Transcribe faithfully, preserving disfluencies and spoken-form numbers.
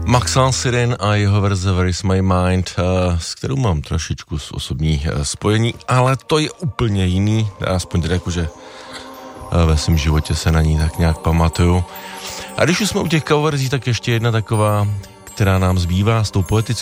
Maxal Sirin a jeho verze Where is my mind, s kterou mám trošičku z osobní spojení, ale to je úplně jiný, aspoň tedy jakože ve svém životě se na ní tak nějak pamatuju. A když už jsme u těch coverzí, tak ještě jedna taková, která nám zbývá s tou poetickou